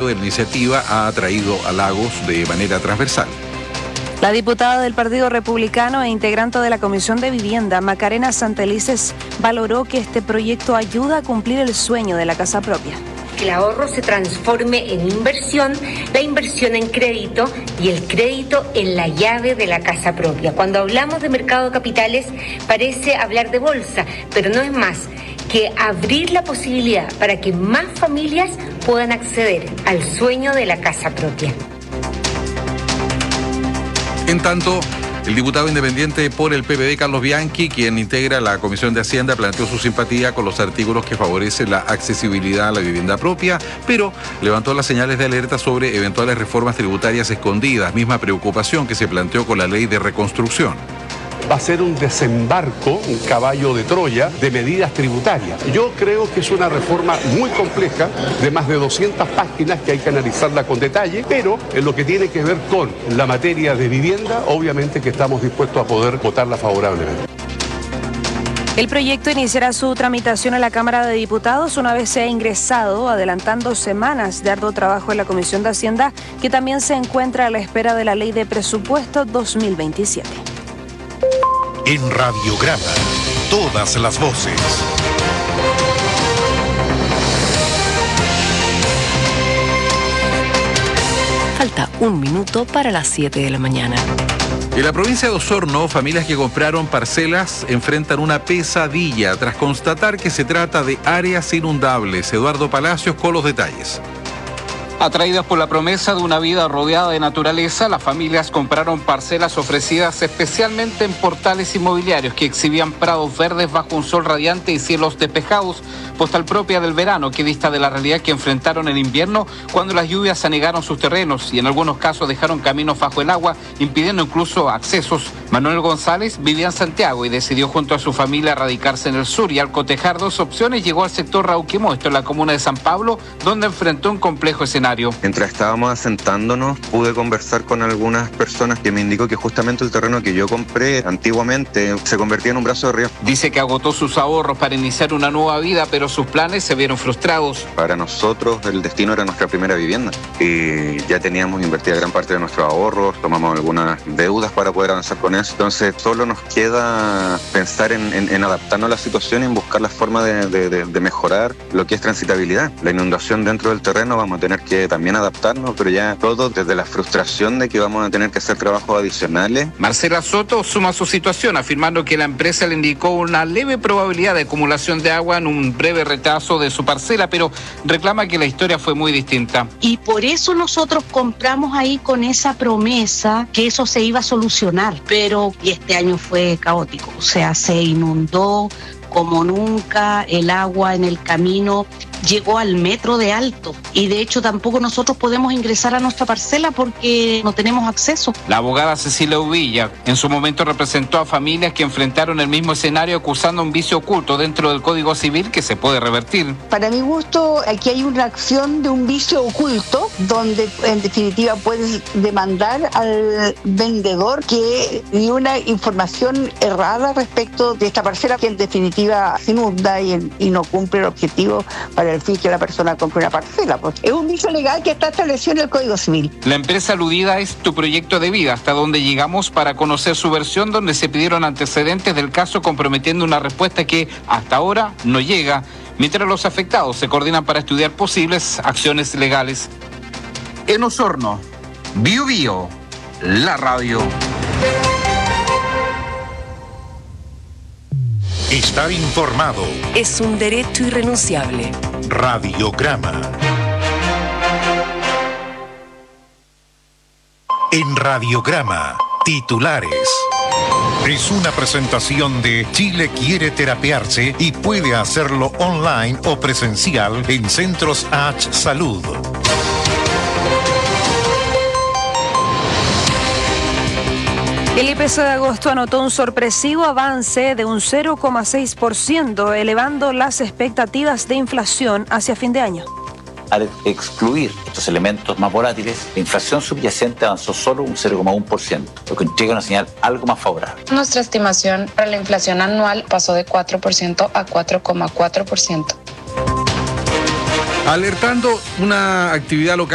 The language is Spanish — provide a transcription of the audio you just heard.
de la iniciativa ha atraído halagos de manera transversal. La diputada del Partido Republicano e integrante de la Comisión de Vivienda, Macarena Santelices, valoró que este proyecto ayuda a cumplir el sueño de la casa propia. Que el ahorro se transforme en inversión, la inversión en crédito y el crédito en la llave de la casa propia. Cuando hablamos de mercado de capitales parece hablar de bolsa, pero no es más que abrir la posibilidad para que más familias puedan acceder al sueño de la casa propia. En tanto, el diputado independiente por el PPD, Carlos Bianchi, quien integra la Comisión de Hacienda, planteó su simpatía con los artículos que favorecen la accesibilidad a la vivienda propia, pero levantó las señales de alerta sobre eventuales reformas tributarias escondidas, misma preocupación que se planteó con la ley de reconstrucción. Va a ser un desembarco, un caballo de Troya de medidas tributarias. Yo creo que es una reforma muy compleja, de más de 200 páginas que hay que analizarla con detalle, pero en lo que tiene que ver con la materia de vivienda, obviamente que estamos dispuestos a poder votarla favorablemente. El proyecto iniciará su tramitación en la Cámara de Diputados una vez sea ingresado, adelantando semanas de arduo trabajo en la Comisión de Hacienda, que también se encuentra a la espera de la Ley de Presupuesto 2027. En Radiograma, todas las voces. Falta un minuto para las 7 de la mañana. En la provincia de Osorno, familias que compraron parcelas enfrentan una pesadilla tras constatar que se trata de áreas inundables. Eduardo Palacios con los detalles. Atraídas por la promesa de una vida rodeada de naturaleza, las familias compraron parcelas ofrecidas especialmente en portales inmobiliarios que exhibían prados verdes bajo un sol radiante y cielos despejados, postal propia del verano que dista de la realidad que enfrentaron en invierno cuando las lluvias anegaron sus terrenos y en algunos casos dejaron caminos bajo el agua, impidiendo incluso accesos. Manuel González vivía en Santiago y decidió junto a su familia radicarse en el sur, y al cotejar dos opciones llegó al sector Rauquimó, esto en la comuna de San Pablo, donde enfrentó un complejo escenario. Mientras estábamos asentándonos, pude conversar con algunas personas que me indicó que justamente el terreno que yo compré antiguamente se convertía en un brazo de río. Dice que agotó sus ahorros para iniciar una nueva vida, pero sus planes se vieron frustrados. Para nosotros el destino era nuestra primera vivienda y ya teníamos invertida gran parte de nuestros ahorros, tomamos algunas deudas para poder avanzar con eso. Entonces solo nos queda pensar en adaptarnos a la situación y en buscar la forma de mejorar lo que es transitabilidad. La inundación dentro del terreno vamos a tener que también adaptarnos, pero ya todo desde la frustración de que vamos a tener que hacer trabajos adicionales. Marcela Soto suma su situación afirmando que la empresa le indicó una leve probabilidad de acumulación de agua en un breve retraso de su parcela, pero reclama que la historia fue muy distinta. Y por eso nosotros compramos ahí con esa promesa que eso se iba a solucionar, pero este año fue caótico, o sea, se inundó como nunca, el agua en el camino llegó al metro de alto y de hecho tampoco nosotros podemos ingresar a nuestra parcela porque no tenemos acceso. La abogada Cecilia Uvilla en su momento representó a familias que enfrentaron el mismo escenario acusando un vicio oculto dentro del Código Civil que se puede revertir. Para mi gusto, aquí hay una acción de un vicio oculto donde en definitiva puedes demandar al vendedor que dio una información errada respecto de esta parcela que en definitiva se inunda y no cumple el objetivo para el fin que la persona compre una parcela. Pues es un vicio legal que está establecido en el Código Civil. La empresa aludida es Tu Proyecto de Vida, hasta donde llegamos para conocer su versión, donde se pidieron antecedentes del caso comprometiendo una respuesta que hasta ahora no llega, mientras los afectados se coordinan para estudiar posibles acciones legales. En Osorno, Bio Bio, la radio. Estar informado es un derecho irrenunciable. Radiograma. En Radiograma, titulares. Es una presentación de Chile quiere terapiarse y puede hacerlo online o presencial en Centros H Salud. El IPC de agosto anotó un sorpresivo avance de un 0,6%, elevando las expectativas de inflación hacia fin de año. Al excluir estos elementos más volátiles, la inflación subyacente avanzó solo un 0,1%, lo que entrega una señal algo más favorable. Nuestra estimación para la inflación anual pasó de 4% a 4,4%. Alertando una actividad local